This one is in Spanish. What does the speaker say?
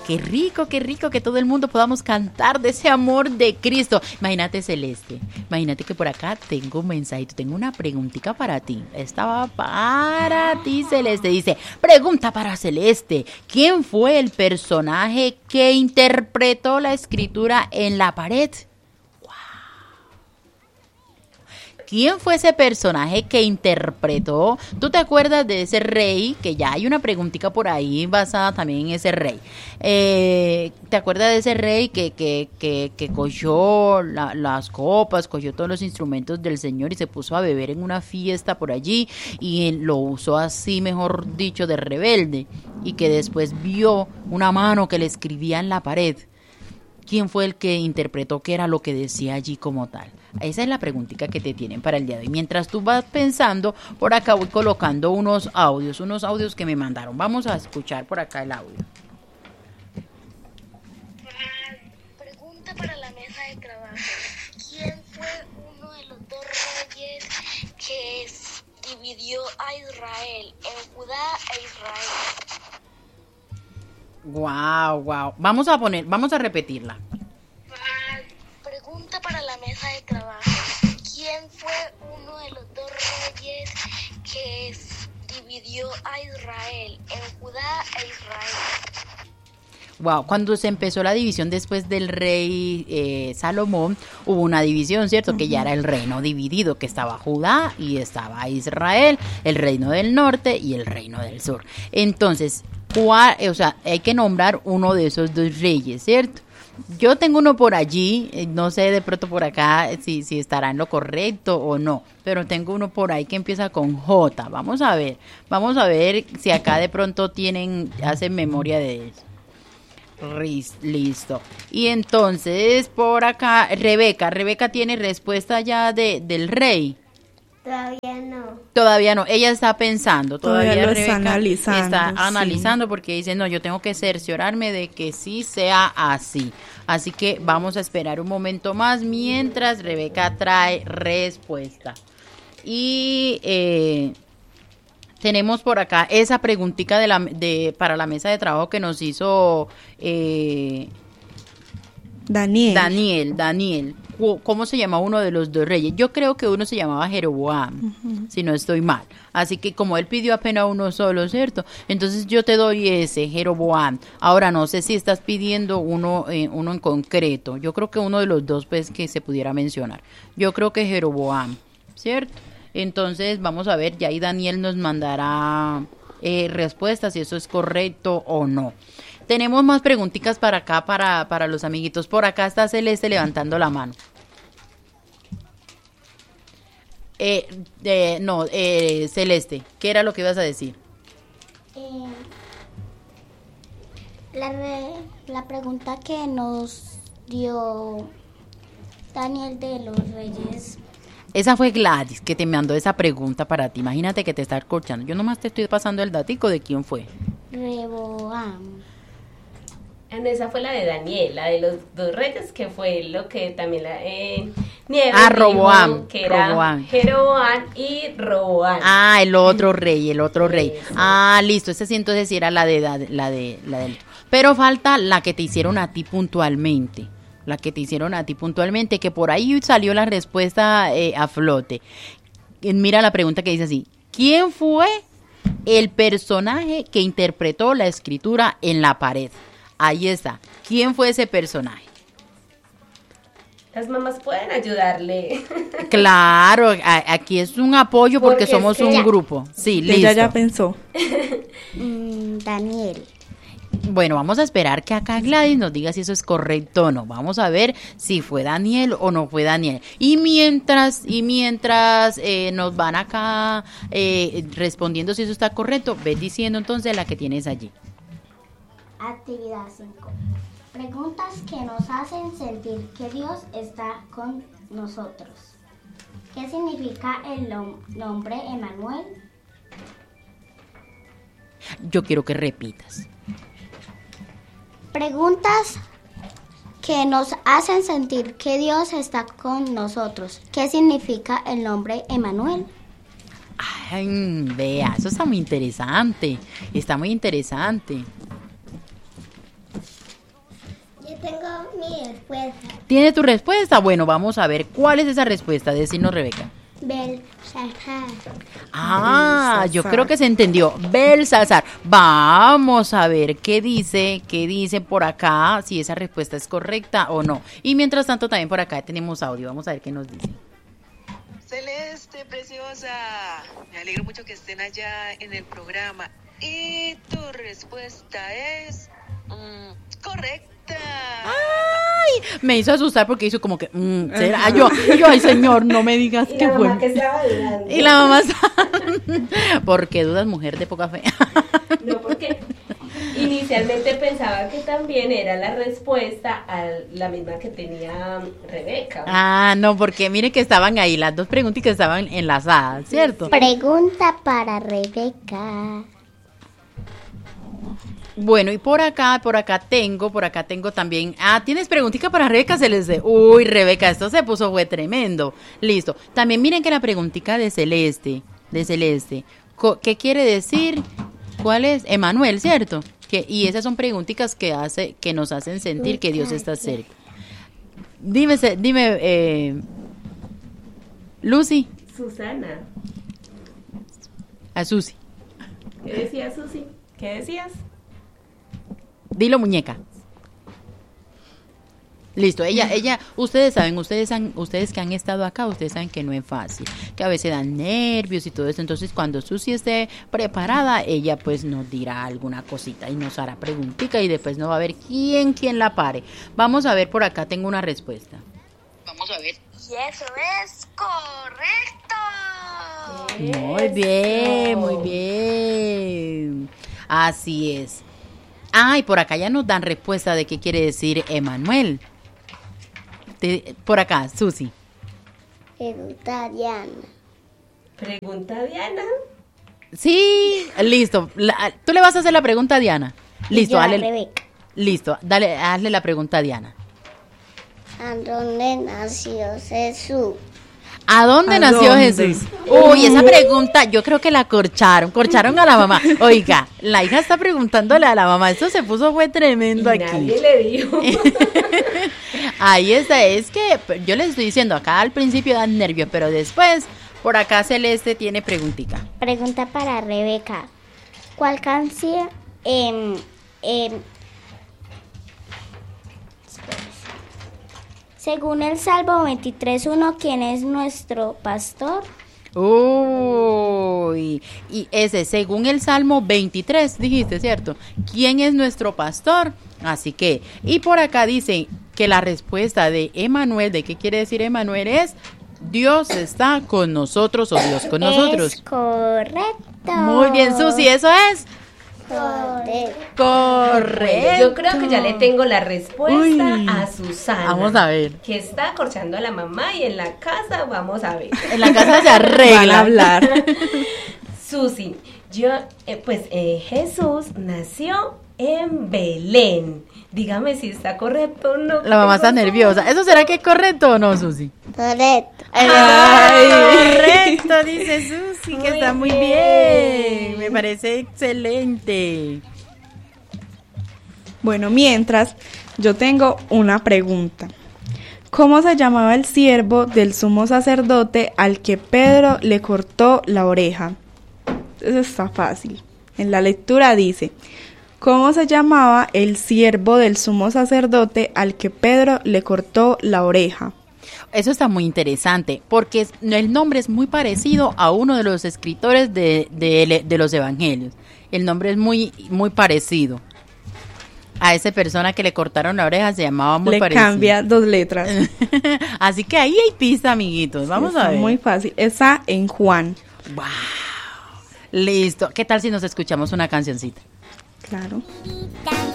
qué rico que todo el mundo podamos cantar de ese amor de Cristo. Imagínate, Celeste, imagínate que por acá tengo un mensajito, tengo una preguntita para ti. Esta va para ti, Celeste. Dice, pregunta para Celeste, ¿quién fue el personaje que interpretó la escritura en la pared? ¿Quién fue ese personaje que interpretó? ¿Tú te acuerdas de ese rey? Que ya hay una preguntita por ahí basada también en ese rey. ¿Te acuerdas de ese rey que cogió las copas, cogió todos los instrumentos del Señor y se puso a beber en una fiesta por allí y lo usó así, mejor dicho, de rebelde? Y que después vio una mano que le escribía en la pared. ¿Quién fue el que interpretó qué era lo que decía allí como tal? Esa es la preguntita que te tienen para el día de hoy. Mientras tú vas pensando, por acá voy colocando unos audios que me mandaron. Vamos a escuchar por acá el audio. Pregunta para la mesa de trabajo. ¿Quién fue uno de los dos reyes que dividió a Israel en Judá e Israel? Wow. Vamos a repetirla. Pregunta para la mesa de trabajo. ¿Quién fue uno de los dos reyes que dividió a Israel en Judá e Israel? Wow, cuando se empezó la división después del rey Salomón, hubo una división, ¿cierto? Que ya era el reino dividido, que estaba Judá y estaba Israel, el reino del norte y el reino del sur. Entonces, hay que nombrar uno de esos dos reyes, ¿cierto? Yo tengo uno por allí, no sé de pronto por acá si estará en lo correcto o no, pero tengo uno por ahí que empieza con J. Vamos a ver si acá de pronto hacen memoria de eso. Listo. Y entonces por acá, Rebeca tiene respuesta ya del rey. Todavía no, ella está pensando, todavía lo Rebeca está analizando porque dice, no, yo tengo que cerciorarme de que sí sea así. Así que vamos a esperar un momento más mientras Rebeca trae respuesta. Y tenemos por acá esa preguntita para la mesa de trabajo que nos hizo Daniel. ¿Cómo se llama uno de los dos reyes? Yo creo que uno se llamaba Jeroboam, si no estoy mal. Así que como él pidió apenas uno solo, ¿cierto? Entonces yo te doy ese, Jeroboam. Ahora no sé si estás pidiendo uno en concreto. Yo creo que uno de los dos, pues, que se pudiera mencionar. Yo creo que Jeroboam, ¿cierto? Entonces vamos a ver, ya ahí Daniel nos mandará respuestas si eso es correcto o no. Tenemos más preguntitas para acá, para los amiguitos. Por acá está Celeste levantando la mano. Celeste, ¿qué era lo que ibas a decir? La pregunta que nos dio Daniel de los reyes. Esa fue Gladys que te mandó esa pregunta para ti. Imagínate que te está escuchando. Yo nomás te estoy pasando el datico de quién fue. Reboam. Esa fue la de Daniel, la de los dos reyes, que fue lo que también Roboam, dijo, que era Roboam. Jeroboam y Roboam. El otro rey. Listo, ese sí entonces sí era la de. Pero falta la que te hicieron a ti puntualmente. Que por ahí salió la respuesta a flote. Mira la pregunta que dice así: ¿quién fue el personaje que interpretó la escritura en la pared? Ahí está. ¿Quién fue ese personaje? Las mamás pueden ayudarle. Claro, aquí es un apoyo porque somos un grupo. Sí, listo. Ella ya pensó. Daniel. Bueno, vamos a esperar que acá Gladys nos diga si eso es correcto o no. Vamos a ver si fue Daniel o no fue Daniel. Y mientras nos van acá respondiendo si eso está correcto, ves diciendo entonces la que tienes allí. Actividad 5. Preguntas que nos hacen sentir que Dios está con nosotros. ¿Qué significa el nombre Emmanuel? Yo quiero que repitas. Preguntas que nos hacen sentir que Dios está con nosotros. ¿Qué significa el nombre Emmanuel? Vea, eso está muy interesante. tengo mi respuesta. ¿Tiene tu respuesta? Bueno, vamos a ver. ¿Cuál es esa respuesta? Decirnos, Rebeca. Belsasar. Ah, yo Belsasar. creo que se entendió. Belsasar. Vamos a ver qué dice por acá, si esa respuesta es correcta o no. Y mientras tanto también por acá tenemos audio. Vamos a ver qué nos dice. Celeste, preciosa, me alegro mucho que estén allá en el programa. Y tu respuesta es correcta. Ay, me hizo asustar porque hizo como que, ¿será? Yo, ay señor, no me digas Y que la mamá fue. que estaba dudando. Y la mamá porque dudas, mujer de poca fe. No, porque inicialmente pensaba que también era la respuesta a la misma que tenía Rebeca. Ah, no, porque mire que estaban ahí, las dos preguntitas estaban enlazadas, ¿cierto? Pregunta para Rebeca. Bueno, y por acá tengo también. Ah, ¿tienes preguntita para Rebeca Celeste? Uy, Rebeca, esto se puso, fue tremendo. Listo. También miren que la preguntita de Celeste. ¿Qué quiere decir? ¿Cuál es? Emanuel, ¿cierto? Y esas son preguntitas que nos hacen sentir que Dios está cerca. Dime, Lucy, Susana, a Susi. ¿qué decías, Susi? ¿Qué decías? Dilo, muñeca. Listo, ella, ustedes que han estado acá, ustedes saben que no es fácil, que a veces dan nervios y todo eso. Entonces, cuando Susi esté preparada, ella pues nos dirá alguna cosita y nos hará preguntita y después no va a ver quién la pare. Vamos a ver, por acá tengo una respuesta. Vamos a ver. Y eso es correcto. Muy bien, muy bien. Así es. Ah, y por acá ya nos dan respuesta de qué quiere decir Emanuel. Por acá, Susi. Pregunta Diana. Pregunta Diana. Sí, listo. Tú le vas a hacer la pregunta a Diana. Listo, Y yo a dale. Rebeca. Listo, dale, hazle la pregunta a Diana. ¿A dónde nació Jesús? ¿A dónde ¿A nació dónde? Jesús? Uy, esa pregunta, yo creo que la corcharon a la mamá. Oiga, la hija está preguntándole a la mamá, esto se puso, fue tremendo Y aquí. nadie le dijo. Ahí está, es que yo les estoy diciendo, acá al principio dan nervios, pero después, por acá Celeste tiene preguntita. Pregunta para Rebeca. ¿Cuál canción según el Salmo 23:1, ¿quién es nuestro pastor? Uy, y ese, según el Salmo 23, dijiste, ¿cierto? ¿Quién es nuestro pastor? Así que, y por acá dice que la respuesta de Emanuel, ¿de qué quiere decir Emanuel? Es Dios está con nosotros o Dios con nosotros. Es correcto. Muy bien, Susi, eso es Correcto. correcto. Yo creo que ya le tengo la respuesta Uy. a Susana. Vamos a ver. Que está acorchando a la mamá y en la casa vamos a ver. En la casa se Van a arregla. hablar. Susi, Jesús nació en Belén. Dígame si está correcto o no. La mamá está nerviosa. ¿Eso será que es correcto o no, Susi? Correcto. Ay, correcto, dice Susi, que Muy está muy bien. bien. Me parece excelente. Bueno, mientras, yo tengo una pregunta. ¿Cómo se llamaba el siervo del sumo sacerdote al que Pedro le cortó la oreja? Eso está fácil. En la lectura dice, ¿cómo se llamaba el siervo del sumo sacerdote al que Pedro le cortó la oreja? Eso está muy interesante, porque el nombre es muy parecido a uno de los escritores de los evangelios. El nombre es muy, muy parecido. A esa persona que le cortaron la oreja se llamaba muy Le parecido. cambia 2 letras. Así que ahí hay pista, amiguitos. Vamos Está a ver. muy fácil. Está en Juan. Wow. Listo. ¿Qué tal si nos escuchamos una cancioncita? Claro. Tan